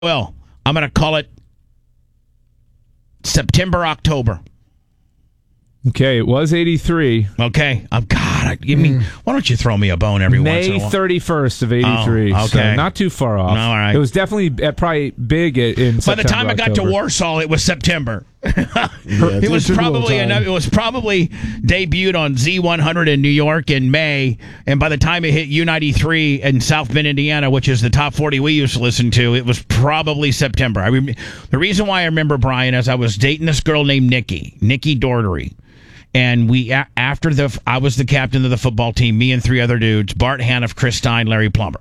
Well, I'm going to call it September, October. Okay, it was 83. Okay. Why don't you throw me a bone every once in a May while? 31st of 83. Oh, okay. So not too far off. All right. It was definitely probably big in September. By the time I got to October. Warsaw, it was September. it It was probably debuted on Z100 in New York in May, and by the time it hit U93 in South Bend, Indiana, which is the top 40 we used to listen to, it was probably September. The reason why I remember, Brian, is I was dating this girl named Nikki Daugherty. And I was the captain of the football team, me and three other dudes, Bart Haniff, Chris Stein, Larry Plummer.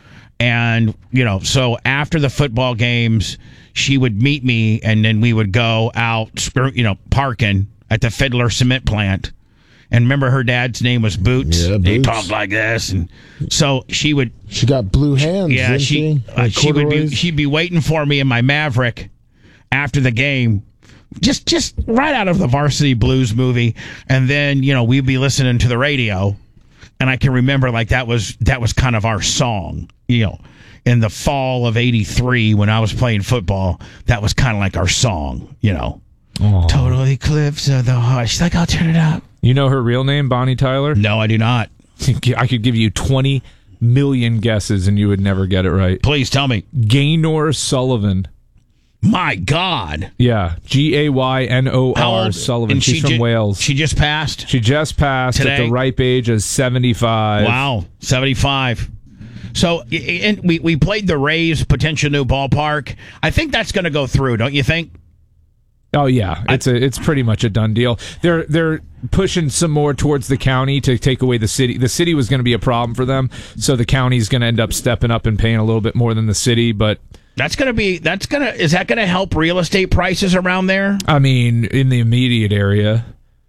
And, so after the football games, she would meet me, and then we would go out, parking at the Fiddler Cement Plant. And remember, her dad's name was Boots. Yeah, He Boots. talked like this. And so she would... She got blue hands, Yeah, didn't she? Like she'd be waiting for me in my Maverick after the game. Just right out of the Varsity Blues movie, and then we'd be listening to the radio, and I can remember that was kind of our song, in the fall of '83 when I was playing football. That was kind of like our song, Aww. Total Eclipse of the Heart. She's like, I'll turn it up. You know her real name, Bonnie Tyler? No, I do not. I could give you 20 million guesses and you would never get it right. Please tell me. Gaynor Sullivan. My God. Yeah, Gaynor How old? Sullivan. And She's from Wales. She just passed? She just passed Today? at the ripe age of 75. Wow, 75. So and we played the Rays' potential new ballpark. I think that's going to go through, don't you think? Oh yeah, it's pretty much a done deal. They're pushing some more towards the county to take away the city. The city was going to be a problem for them, so the county's going to end up stepping up and paying a little bit more than the city, but is that going to help real estate prices around there? I mean, in the immediate area.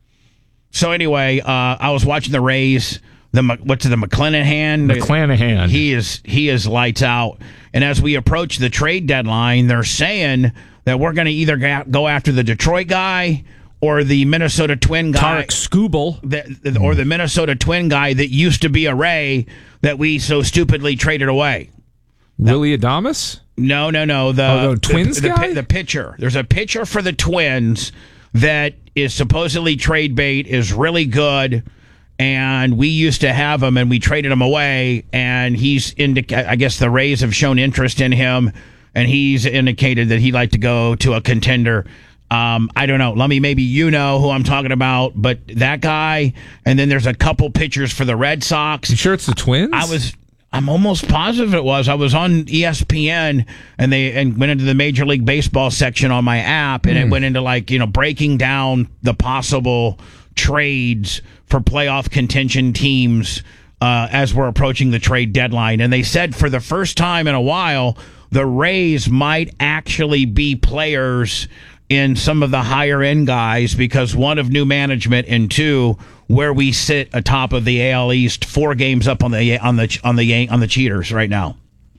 So anyway, I was watching the Rays. What's the McClanahan? McClanahan. He is lights out. And as we approach the trade deadline, they're saying that we're going to either go after the Detroit guy or the Minnesota Twin guy. Tarek Skubal. Or the Minnesota Twin guy that used to be a Ray that we so stupidly traded away. Willie Adames? No. The Twins guy? The pitcher. There's a pitcher for the Twins that is supposedly trade bait, is really good, and we used to have him, and we traded him away, and I guess the Rays have shown interest in him, and he's indicated that he'd like to go to a contender. I don't know. Maybe you know who I'm talking about, but that guy, and then there's a couple pitchers for the Red Sox. You sure it's the Twins? I'm almost positive it was. I was on ESPN and went into the Major League Baseball section on my app, and it went into breaking down the possible trades for playoff contention teams as we're approaching the trade deadline. And they said for the first time in a while, the Rays might actually be players in some of the higher end guys because one of new management and two where we sit atop of the AL East 4 games up on the Cheaters right now.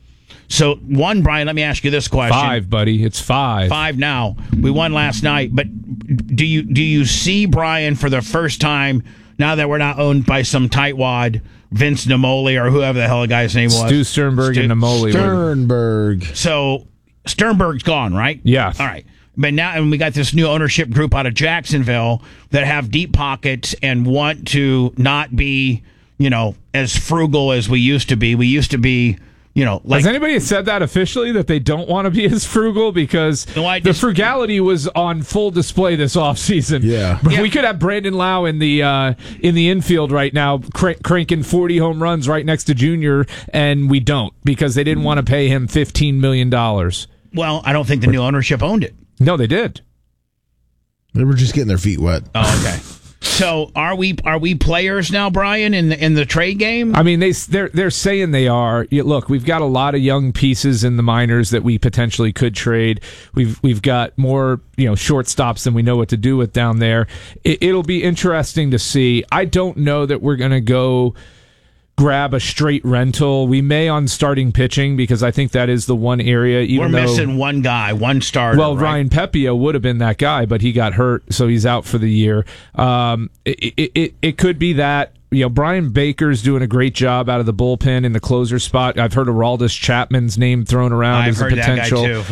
So one, Brian, let me ask you this question. 5, buddy. It's 5. 5 now. We won last night, but do you see, Brian, for the first time now that we're not owned by some tightwad Vince Namoli or whoever the hell the guy's name was? Stu Sternberg and Namoli. Sternberg. So Sternberg's gone, right? Yeah. All right. But now, and we got this new ownership group out of Jacksonville that have deep pockets and want to not be, as frugal as we used to be. We used to be, Has anybody said that officially, that they don't want to be as frugal? Because the frugality was on full display this offseason. Yeah. But we could have Brandon Lau in the infield right now, cranking 40 home runs right next to Junior, and we don't because they didn't want to pay him $15 million. Well, I don't think the new ownership owned it. No, they did. They were just getting their feet wet. Oh, okay. So are we players now, Brian, in the trade game? I mean, they're saying they are. Look, we've got a lot of young pieces in the minors that we potentially could trade. We've got more shortstops than we know what to do with down there. It'll be interesting to see. I don't know that we're going to go grab a straight rental. We may on starting pitching because I think that is the one area. We're missing one guy, one starter. Well, right? Ryan Pepio would have been that guy, but he got hurt, so he's out for the year. It could be that. Brian Baker's doing a great job out of the bullpen in the closer spot. I've heard Aroldis Chapman's name thrown around as a potential. That guy too.